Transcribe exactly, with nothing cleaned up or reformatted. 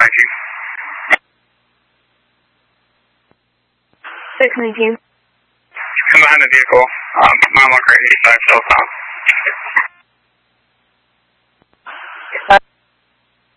you. six nineteen. I'm behind the vehicle. Um, mile marker eighty-five, southbound.